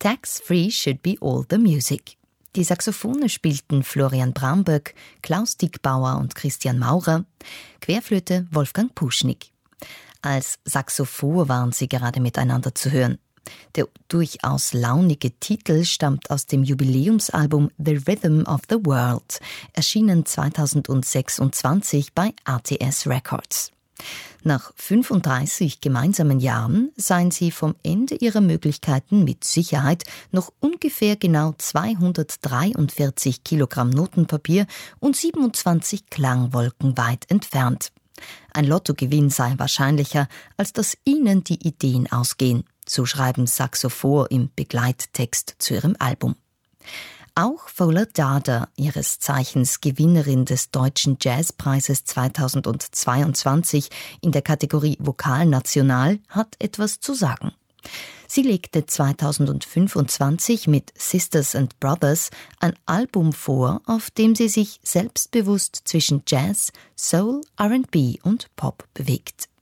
Tax-free should be all the music. Die Saxophone spielten Florian Bramböck, Klaus Dickbauer und Christian Maurer, Querflöte Wolfgang Puschnig. Als Saxophon waren sie gerade miteinander zu hören. Der durchaus launige Titel stammt aus dem Jubiläumsalbum The Rhythm of the World, erschienen 2026 bei RTS Records. Nach 35 gemeinsamen Jahren seien sie vom Ende ihrer Möglichkeiten mit Sicherheit noch ungefähr genau 243 Kilogramm Notenpapier und 27 Klangwolken weit entfernt. Ein Lottogewinn sei wahrscheinlicher, als dass ihnen die Ideen ausgehen. So schreiben Saxophon im Begleittext zu ihrem Album. Auch Fola Dada, ihres Zeichens Gewinnerin des Deutschen Jazzpreises 2022 in der Kategorie Vokal National, hat etwas zu sagen. Sie legte 2025 mit Sisters and Brothers ein Album vor, auf dem sie sich selbstbewusst zwischen Jazz, Soul, R&B und Pop bewegt.